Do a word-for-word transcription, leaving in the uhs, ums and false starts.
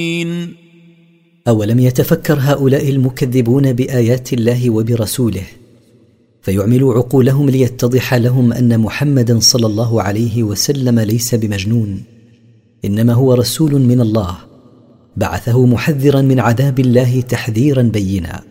أولم يتفكر هؤلاء المكذبون بآيات الله وبرسوله فيعملوا عقولهم ليتضح لهم أن محمدا صلى الله عليه وسلم ليس بمجنون، إنما هو رسول من الله بعثه محذرا من عذاب الله تحذيرا بينا.